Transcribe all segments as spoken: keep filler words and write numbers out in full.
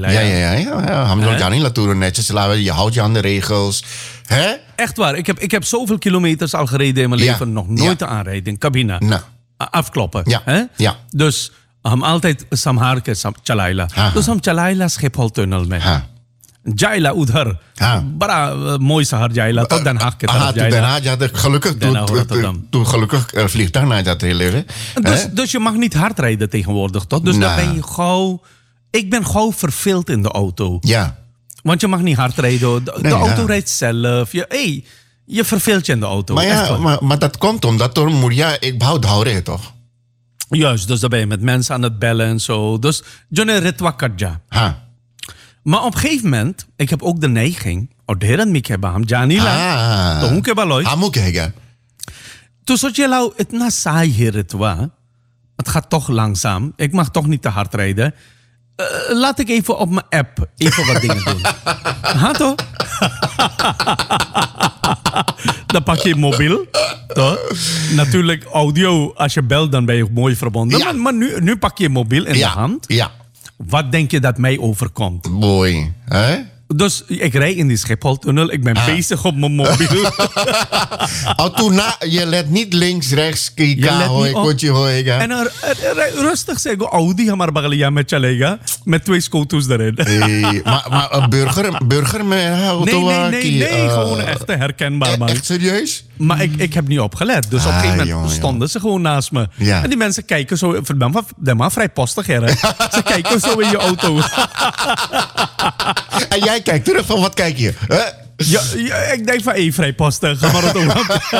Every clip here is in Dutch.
Chaila. Ja, ja, ja. ja, ja. Ham nog niet laten netjes laten. Je houdt je aan de regels. Hè? Echt waar. Ik heb, ik heb zoveel kilometers al gereden in mijn Ja. leven. Nog nooit Ja. aanrijden in cabine. Nou. Afkloppen. Ja. Hè? Ja. Dus ham altijd samharke sam Chalaila. Ha, ha. Dus ham Chalaila Schiphol-tunnel mee. Ha. Jaila udhar. Ha. Bara uh, mooi sahar Jaila. Tot Den Haag. Aha, toen daarna, ja, de- gelukkig, Den toen, Haag, toen, Rotterdam. toen gelukkig uh, vliegtuig naar dat hele. Hè? Dus, dus je mag niet hard rijden tegenwoordig, toch? Dus Nou. dan ben je gauw... Ik ben gauw verveeld in de auto. Ja. Want je mag niet hard rijden. De, de Nee, auto ja. rijdt zelf. Je, hey, je verveelt je in de auto. Maar, Echt ja, waar. maar, maar dat komt omdat door Moeria, ik behoud houden toch? Juist, dus dan ben je met mensen aan het bellen en zo. Dus, Johnny Ritwakadja. Ha. Maar op een gegeven moment, ik heb ook de neiging... Orderen mi kebam, Janila. Ah. Toen kebaloy. Ah, moet kijken. Toen zat je nou, het na saai hier ritwa. Het gaat toch langzaam. Ik mag toch niet te hard rijden. Uh, laat ik even op mijn app even wat dingen doen. Ha, toch? Dan pak je je mobiel. Toch? Natuurlijk audio. Als je belt, dan ben je mooi verbonden. Ja. Maar, maar nu, nu pak je je mobiel in Ja. de hand. Ja. Wat denk je dat mij overkomt? Mooi. Hè? Dus ik rijd in die Schiphol-tunnel. Ik ben bezig op mijn mobiel. Oh, toen na, je let niet links, rechts, Je kika, let hoi, niet op. kotje, hoi. En er, er, er- rustig zeggen, Audi, maar bagalia met chalega. Met twee scooters erin. Hey, maar, maar een burger, burger met auto. Nee, nee, nee, die, nee. eh, Gewoon echt herkenbaar, man. Echt serieus? Maar ik, ik heb niet opgelet. Dus op een Ah, gegeven moment jongen, stonden ze gewoon naast me. Ja. En die mensen kijken zo... Verdamme, de man vrij postig, hè. Ze kijken zo in je auto. En jij kijkt terug van, wat kijk je? Hè? Ja, ja, ik denk van, hé, vrij postig. Ga maar auto.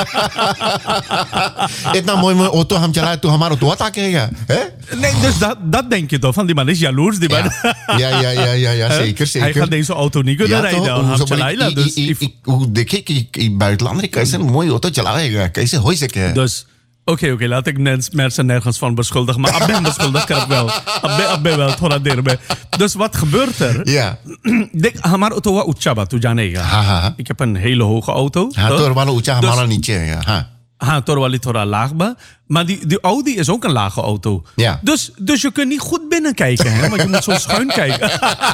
Het nou mooi, mooi auto, ham jalan, toen ham maar auto wat kijken. Hè? Nee, dus dat, dat denk je toch. Van die man is jaloers. Die man. Ja, ja, ja, ja, ja, zeker, zeker. Hij gaat deze auto niet kunnen rijden. toch? Ham Hoezo Chalaila, ben ik- dus, ik- ik- ik- Hoe dik ik in buitenlander, kan je een mooie auto jalan. Kan je hoi zeggen. dus oké, oké, laat ik nens- mensen nergens van beschuldigen. Maar ik ben beschuldigd, kan ik wel. Ik ben wel, thora derbe. Dus wat gebeurt er? Ja. Dik, hamar auto wa uchaba, tu janega. Haha. Ik heb een hele hoge auto. Ha, toch? toch wel ucha, Dus- maar niet. Ja. Ha. Ha, Torwali Tora laag ba. Maar die, die Audi is ook een lage auto. Ja. Dus, dus je kunt niet goed binnenkijken, hè? Want je moet zo schuin kijken.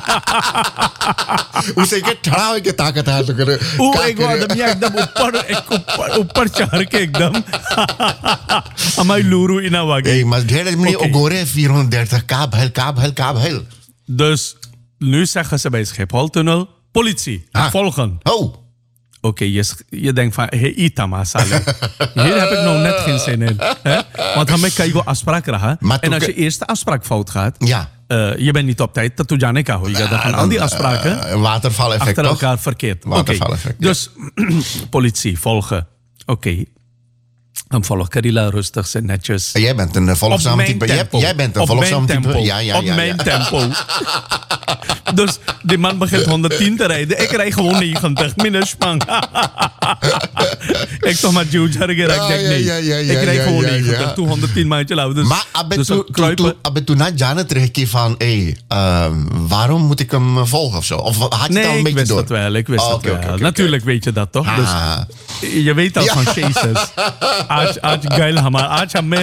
Hoe zeker trouw ik het aan het kunnen. Oeh, ik wou dat jij dan op ik op par ik dan. Amai luru inawagi. Hey, maar de hele meneer Oké. Ogore vierhonderddertig kabel, kabel, kabel. Dus nu zeggen ze bij Schiphol-tunnel, politie, Ha. volgen. Oh. Oké, je, je denkt van, hey, Itama, Saleh. Hier heb ik nou net geen zin in. Hè? Want dan kan je wel afspraak raken. Maar En toen als ke- je eerste afspraak fout gaat, Ja. uh, je bent niet op tijd, dat doe je niet. Dan gaan al die afspraken Uh, watervaleffect, achter toch? elkaar verkeerd. Oké, Watervaleffect, ja. dus politie, volgen. Oké. Dan volg Carilla rustig, zijn netjes. Jij bent een uh, Op volgzaam mijn type. Jij, tempo. jij bent een Op volgzaam mijn type. tempo. Ja, ja, Op ja, mijn ja. tempo. Dus die man begint honderdtien te rijden. Ik rijd gewoon negentig. Minder spang. Ik toch maar Jude Harger. Ik Ja, denk ja, nee. ja, ja, Ik ja, rijd ja, gewoon ja, negentig. ja. Toen honderdtien maandje lauw. Dus, Maar abbe dus toen- we toen- kruipen. toen- abbe toen na Jana terugkeer van, hé, hey, waarom moet ik hem uh, volgen of zo? Of had je het al Nee, een ik beetje wist door? dat wel. Ik wist Oh, dat oké, wel. oké, oké, Natuurlijk weet je dat toch? Ah. Dus je weet al Ja. van Jezus. Aaj, aaj, geil, hamar. Aaj, hamme.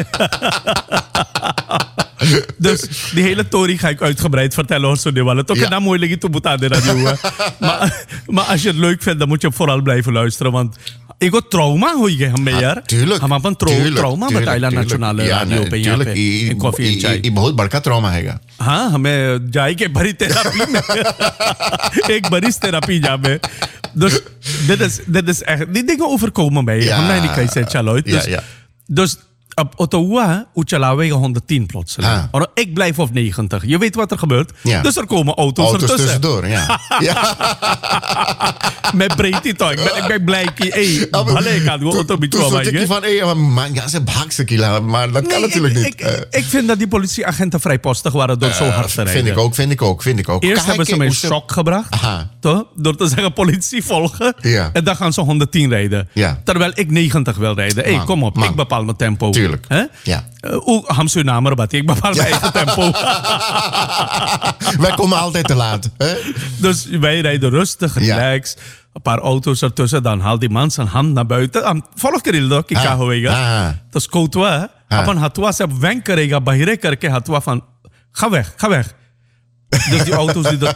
Dus die hele story ga ik uitgebreid vertellen. Hoor, zo die wallen. Toch Ja. dan moeilijk in te moeten aan de radio. hè. maar, maar als je het leuk vindt, dan moet je vooral blijven luisteren. Want ik heb trauma, hoe je hem mee. Ah, tuurlijk. Maar van tro- tuurlijk, trauma met tuurlijk, Thailand tuurlijk. Nationale Ja, Radio. nee, ben je tuurlijk. पे, I- in koffie en I- chai. I- बहुत बड़का trauma हैगा. हाँ हमें जाए के भरी थेरापी में एक बरीस थेरापी जामे dus dit is dit is echt die dingen overkomen mij Ja. हम नहीं कहीं से चलो Ja, dus ja. dus op Ottawa Uchalawe honderdtien plotseling. Ah. Maar ik blijf op negentig. Je weet wat er gebeurt. Ja. Dus er komen auto's, Auto's ertussen. tussendoor, ja. ja. Met breedte toch. Ik ben, ik ben blij. Hey, Ja, maar Halle, ik had gewoon auto Toen met toen zat ik van, hé, maar ja, ze baksen kila, maar dat kan natuurlijk ik, niet. Ik, ik, ik vind dat die politieagenten vrijpostig waren door zo hard te rijden. Vind ik ook, vind ik ook, vind ik ook. Eerst Kijk, hebben ze mij hoe in shock gebracht. Aha. Toch? Door te zeggen politie volgen. Ja. En dan gaan ze honderdtien rijden. Ja. Terwijl ik negentig wil rijden. Hé, hey, Man, kom op. man. Ik bepaal mijn tempo. Tuurlijk. Hè? Ja. Uh, Oeh, Hamsu namer bat. Ik bepaal mijn eigen tempo. Wij komen altijd te laat. Hè? Dus wij rijden rustig, Ja. relax. Een paar auto's ertussen. Dan haalt die man zijn hand naar buiten. Um, volg Kirildo, ik Ah. ga hoega. Ah. Dat is koutwa. Ah. Apan hatwa se wenkerega bahire karke hatwa van ga weg, ga weg. Dus die auto's die